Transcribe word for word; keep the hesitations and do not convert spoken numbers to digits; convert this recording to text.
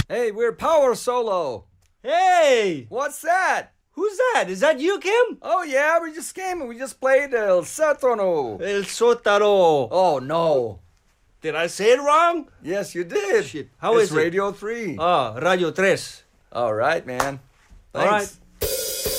Hey, we're Power Solo. Hey! What's that? Who's that? Is that you, Kim? Oh, yeah, we just came and we just played El Sótano. El Sótano. Oh, no. Did I say it wrong? Yes, you did. Shit. How it's is it? Radio three. Ah, Radio Tres. All right, man. All Thanks. right.